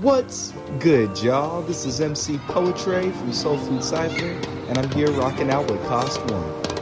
What's good, y'all? This is MC Poetry from Soul Food Cypher, and I'm here rocking out with Cost One.